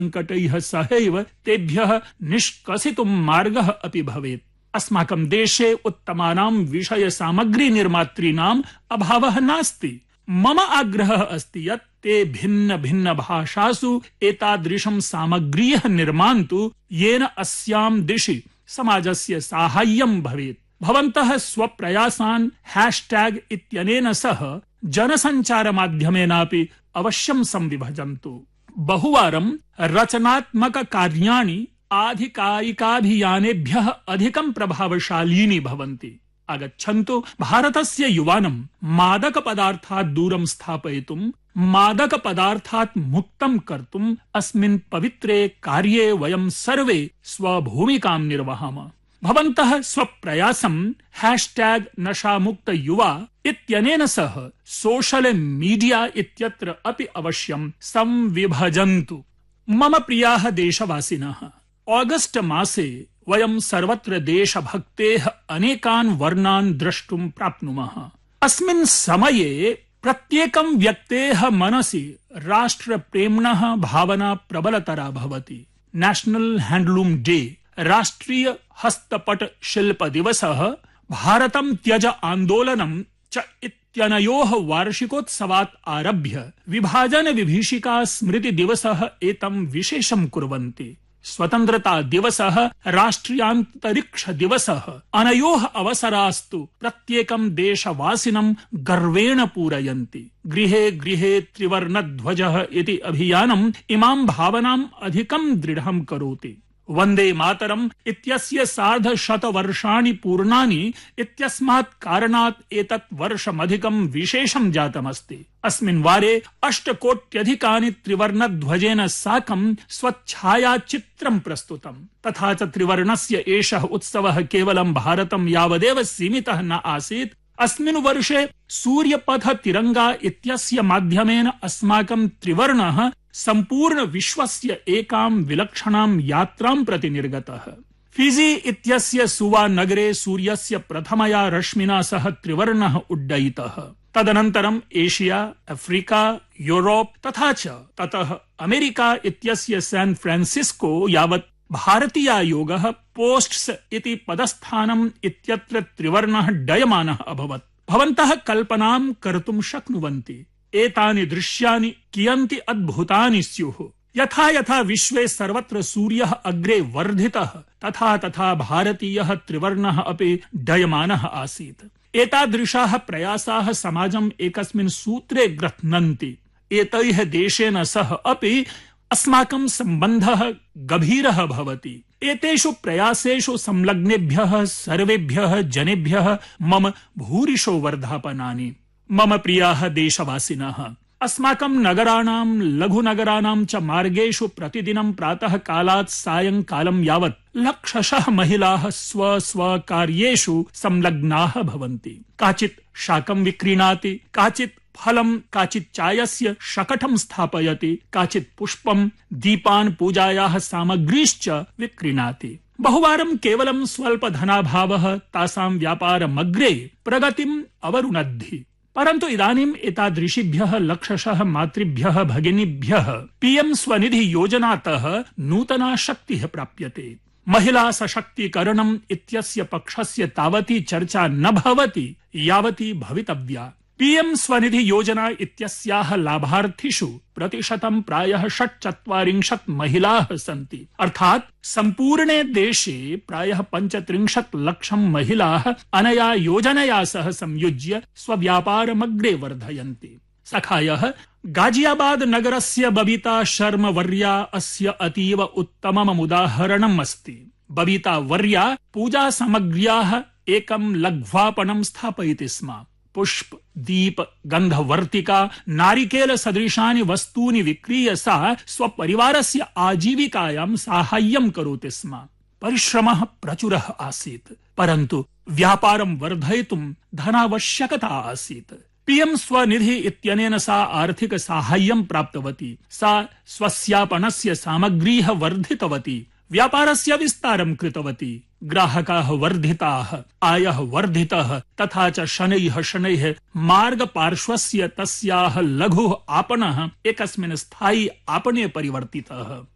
संकटैः सहैव तेभ्यः निष्कसितुं मार्गः अपि भवेत्। अस्माकं देशे उत्तमानां विषय सामग्री निर्मातॄणाम् अभावः नास्ति। मम आग्रहः अस्ति यत् ते भिन्न भिन्न भाषासु एतादृशं सामग्र्यः निर्मान्तु येन अस्यां दिशि समाजस्य साहाय्यं भवेत्। भवन्तः स्वप्रयासान् हैशटैग इत्यनेन सह जनसञ्चारमाध्यमेनापि अवश्यं संविभजन्तु। बहुवारं रचनात्मक कार्याणि आधिकारिकाभियानेभ्यः अधिकं प्रभावशालीनि भवन्ति। आगच्छन्तु भारतस्य युवानं मादक पदार्थात् दूरं स्थापयितुं, मादक पदार्थात् मुक्तं कर्तुम् अस्मिन् पवित्रे कार्ये वयं सर्वे स्वभूमिकां निर्वहाम। भवन्तः स्वप्रयासं हैशटैग नशामुक्त युवा इत्यनेन सह सोशल मीडिया इत्यत्र अपि अवश्यं संविभजन्तु। मम प्रियाः देशवासिनः, ऑगस्ट मासे वयं सर्वत्र देशभक्तेः अनेकान् वर्णान् द्रष्टुं प्राप्नुमः। अस्मिन् समये प्रत्येकं व्यक्तेः मनसि राष्ट्रप्रेम्णः भावना प्रबलतरा भवति। नेशनल हैंडलूम डे, राष्ट्रीय हस्तपट शिल्प दिवसः, भारतं त्यज आन्दोलनं च इत्यनयोः वार्षिकोत्सवात् आरभ्य विभाजन विभीषिका स्मृति दिवसः एतं विशेषं कुर्वन्ति। स्वतन्त्रता दिवसः, राष्ट्रियान्तरिक्ष दिवसः, अनयोः अवसरास्तु प्रत्येकं देशवासिनं गर्वेण पूरयन्ति। गृहे गृहे त्रिवर्णध्वजः इति अभियानम् इमां भावनाम् अधिकं दृढं करोति। वन्दे मातरम् इत्यस्य 150 वर्षाणि पूर्णानि इत्यस्मात् कारणात् एतत् वर्षमधिकं विशेषं जातमस्ति। अस्मिन् वारे 8 कोट्यधिकानि त्रिवर्णध्वजेन साकं स्वच्छायाचित्रं प्रस्तुतम्। तथा च त्रिवर्णस्य एषः उत्सवः केवलं भारतं यावदेव सीमितः न आसीत्। अस्मिन् वर्षे सूर्यपथ तिरंगा इत्यस्य माध्यमेन अस्माकं त्रिवर्णः संपूर्ण विश्वस्य एकां विलक्षणां यात्रां प्रति निर्गतः। फिजी इत्यस्य सुवा नगरे सूर्यस्य प्रथमया रश्मिना सह त्रिवर्णः उड्डयितः। तदनन्तरं एशिया, अफ्रीका, यूरोप तथा च ततः अमेरिका इत्यस्य सैन फ्रांसिस्को यावत् भारतीयायोगः पोस्ट्स इति पदस्थानम् इत्यत्र त्रिवर्णः डयमानः अभवत्। भवन्तः कल्पनां कर्तुं शक्नुवन्ति एतानि दृश्यानि कियन्ति अद्भुतानि स्युः। यथा यथा विश्वे सर्वत्र सूर्यः अग्रे वर्धितः तथा तथा भारतीयः त्रिवर्णः अपि डयमानः आसीत्। एतादृशाः प्रयासाः समाजम् एकस्मिन् सूत्रे ग्रह्णन्ति। एतैः देशेन सह अपि अस्माकं सम्बन्धः गभीरः भवति। एतेषु प्रयासेषु संलग्नेभ्यः सर्वेभ्यः जनेभ्यः मम भूरिशो वर्धापनानि। मम प्रियाः देशवासिनः, अस्माकं नगराणां लघुनगराणां च मार्गेषु प्रतिदिनं प्रातः कालात् सायंकालं यावत् लक्षशः महिलाः स्वकार्येषु संलग्नाः भवन्ति। काचित् शाकं विक्रीणाति, काचित् फलं, काचित् चायस्य शकटं स्थापयति, काचित् पुष्पं, दीपान्, पूजायाः सामग्रीश्च विक्रीणाति। बहुवारं केवलं स्वल्पधनाभावः तासां व्यापारमग्रे प्रगतिम् अवरुणद्धि। परन्तु इदानीम् एतादृशीभ्यः लक्षशः मातृभ्यः भगिनीभ्यः पीएम स्वनिधि योजनातः नूतना शक्तिः प्राप्यते। महिला सशक्तीकरणम् इत्यस्य पक्षस्य तावती चर्चा न भवति यावती भवितव्या। पीएम स्वनिधि योजना इत्यस्याः लाभार्थिषु प्रतिशतं प्रायः 46 महिलाः सन्ति। अर्थात् सम्पूर्णे देशे प्रायः 35 लक्षं महिलाः अनया योजनया सह संयुज्य स्वव्यापारमग्रे वर्धयन्ति। सखायः गाजियाबाद नगरस्य बबीता शर्मा वर्या अस्य अतीव उत्तमम् उदाहरणम् अस्ति। बबीता वर्या पूजा सामग्र्याः एकं लघ्वापणं स्थापयति स्म। पुष्प, दीप, गन्धवर्तिका, नारिकेल सदृशानि वस्तूनि विक्रीय सा स्वपरिवारस्य आजीविकायां साहाय्यं करोति स्म। परिश्रमः प्रचुरः आसीत्, परन्तु व्यापारं वर्धयितुं धनावश्यकता आसीत्। पीएम स्वनिधि इत्यनेन सा आर्थिक साहाय्यं प्राप्तवती। सा स्वस्यापणस्य सामग्रीः वर्धितवती, व्यापारस्य विस्तारं कृतवती। ग्राहकाः वर्धिताः, आयः वर्धितः, तथा च शनैः मार्गपार्श्वस्य तस्याः लघुः आपणः एकस्मिन् स्थायी आपणे परिवर्तितः।